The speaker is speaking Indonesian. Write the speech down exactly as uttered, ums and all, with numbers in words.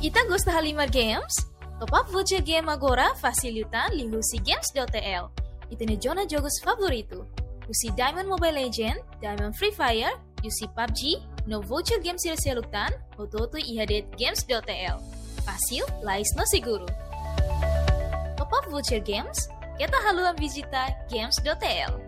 Ita gosta Halimar Games? Top up voucher game agora facilitan lihusi games.tl. Itene jona jogos favorito. Usi Diamond Mobile Legend, Diamond Free Fire, usi P U B G, no voucher game sila-silutan, ototo ihadet games.tl. Fasil, lais no seguro. Top up voucher games, kita haluan visita games.tl.